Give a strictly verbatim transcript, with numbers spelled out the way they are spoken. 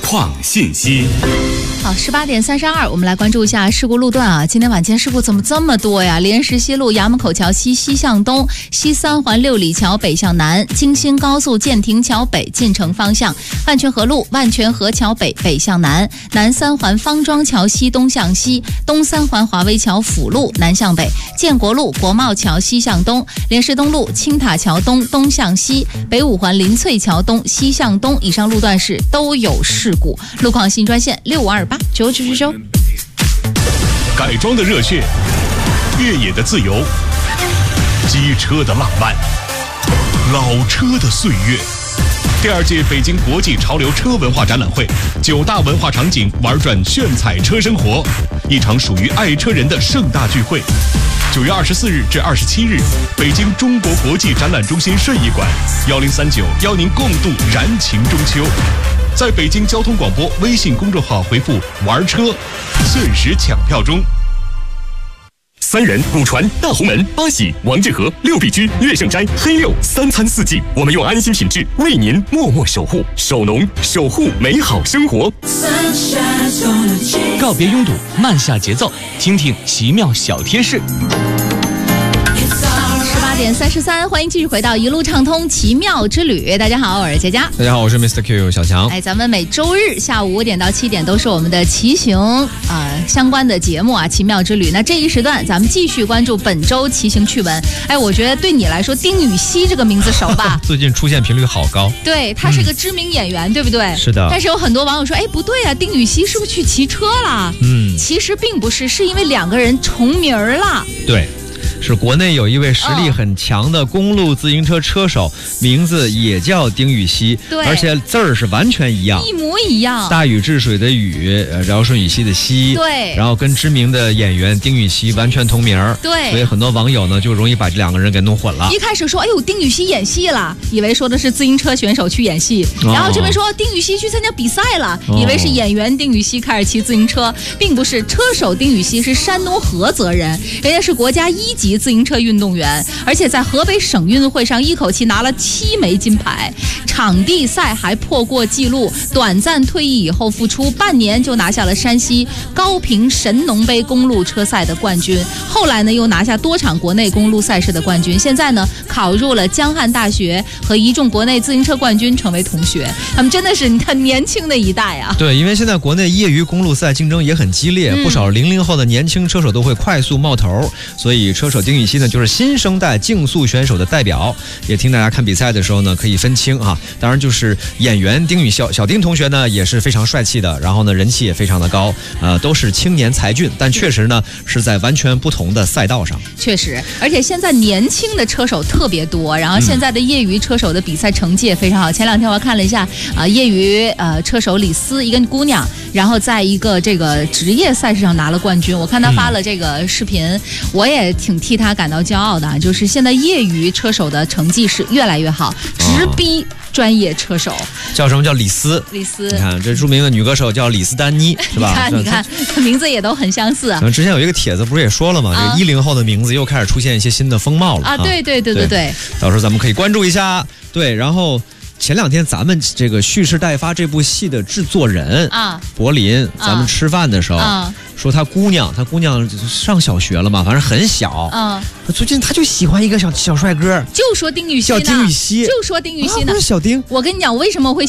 创信息。 好，十八点三十二，我们来关注一下事故路段啊。今天晚间事故怎么这么多呀？莲石西路衙门口桥西西向东，西三环六里桥北向南，京新高速建亭桥北进城方向，万泉河路万泉河桥北北向南，南三环方庄桥西东向西，东三环华威桥辅路南向北，建国路国贸桥西向东，莲石东路青塔桥东东向西，北五环林翠桥东西向东。以上路段是都有事故。路况信息专线六五二八九九九九。 改装的热血，越野的自由，机车的浪漫，老车的岁月。第二届北京国际潮流车文化展览会，九大文化场景玩转炫彩车生活，一场属于爱车人的盛大聚会。九月二十四日至二十七日，北京中国国际展览中心顺义馆，幺零三九邀您共度燃情中秋。在北京交通广播微信公众号回复玩车，限时抢票中。三元、古传、大红门、八喜、王致和、六必居、乐盛斋、黑六，三餐四季，我们用安心品质为您默默守护，守农，守护美好生活。 告别拥堵，慢下节奏，听听奇妙小贴士。 八点三十三，欢迎继续回到一路畅通奇妙之旅。大家好，我是佳佳。 大家好，我是 Mister Q 小强。 哎，咱们每周日下午五点到七点都是我们的骑行啊、呃、相关的节目啊，奇妙之旅。那这一时段咱们继续关注本周骑行趣闻。哎，我觉得对你来说，丁禹兮这个名字熟吧？ 最近出现频率好高。 对，他是个知名演员，嗯、对不对？ 是的。 但是有很多网友说，哎，不对啊，丁禹兮是不是去骑车了？ 嗯， 其实并不是，是因为两个人重名了。 对。是国内有一位实力很强的公路自行车车手，哦、名字也叫丁禹兮， 对， 而且字儿是完全一样， 一模一样。 大禹治水的禹，尧舜禹兮的兮， 对， 然后跟知名的演员丁禹兮完全同名， 对， 所以很多网友呢就容易把这两个人给弄混了。 一开始说，哎呦，丁禹兮演戏了，以为说的是自行车选手去演戏，哦、然后这边说丁禹兮去参加比赛了，哦、以为是演员丁禹兮开始骑自行车，并不是。车手丁禹兮是山东菏泽人，人家是国家一级自行车运动员，而且在河北省运会上一口气拿了七枚金牌，场地赛还破过纪录，短暂退役以后复出，半年就拿下了山西高平神农杯公路车赛的冠军，后来呢又拿下多场国内公路赛事的冠军，现在呢考入了江汉大学，和一众国内自行车冠军成为同学。他们真的是你看年轻的一代啊。 对，因为现在国内业余公路赛竞争也很激烈，嗯、不少零零后的年轻车手都会快速冒头，所以车手丁禹兮呢就是新生代竞速选手的代表。也听大家看比赛的时候呢可以分清啊，当然就是演员丁禹小小丁同学呢也是非常帅气的，然后呢人气也非常的高，呃都是青年才俊，但确实呢是在完全不同的赛道上。 确实，而且现在年轻的车手特别多，然后现在的业余车手的比赛成绩也非常好。嗯、前两天我看了一下啊、呃，业余呃车手李斯一个姑娘，然后在一个这个职业赛事上拿了冠军。我看她发了这个视频，嗯、我也挺替她感到骄傲的，就是现在业余车手的成绩是越来越好，直逼专业车手。哦、 叫什么叫李斯？ 李斯， 你看这著名的女歌手叫李斯丹妮，是吧？ 你看，你看，名字也都很相似啊。 之前有一个帖子不是也说了吗？啊、这一零后的名字又开始出现一些新的风貌了啊！ 对对对对 对, 对， 到时候咱们可以关注一下。对，然后。前两天咱们这个蓄势待发这部戏的制作人啊，柏林，咱们吃饭的时候、啊、说他姑娘，他姑娘上小学了嘛，反正很小啊。最近他就喜欢一个小小帅哥， 就说丁禹兮， 叫丁禹兮， 就说丁禹兮呢、 啊，不是小丁。 我跟你讲，为什么会